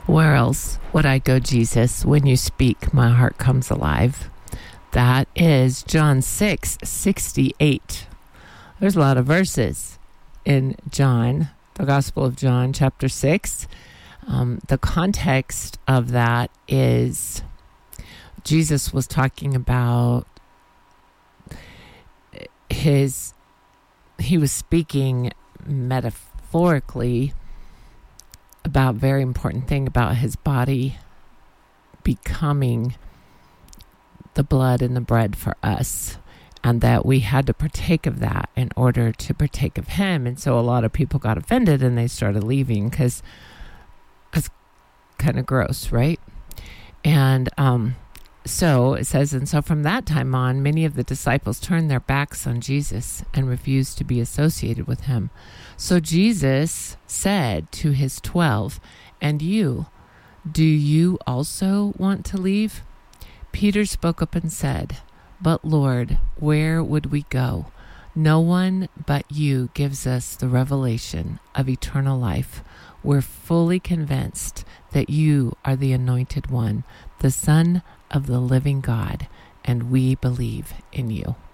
Where else would I go, Jesus? When you speak, my heart comes alive. That is John 6:68. There's a lot of verses in John, the Gospel of John, chapter 6. The context of that is Jesus was talking about he was speaking metaphorically about a very important thing about his body becoming the blood and the bread for us, and that we had to partake of that in order to partake of him. And so a lot of people got offended and they started leaving because it's kind of gross, right? And so it says, and so from that time on, many of the disciples turned their backs on Jesus and refused to be associated with him. So Jesus said to his 12, "And you, do you also want to leave?" Peter spoke up and said, "But Lord, where would we go? No one but you gives us the revelation of eternal life. We're fully convinced that you are the Anointed One, the Son of the living God, and we believe in you."